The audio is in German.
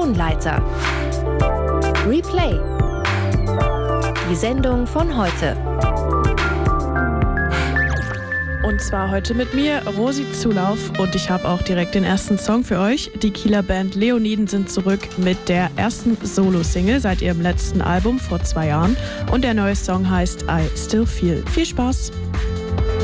Tonleiter. Replay. Die Sendung von heute. Und zwar heute mit mir, Rosi Zulauf, und ich habe auch direkt den ersten Song für euch. Die Kieler Band Leoniden sind zurück mit der ersten Solo-Single seit ihrem letzten Album vor 2 Jahren und der neue Song heißt I Still Feel. Viel Spaß!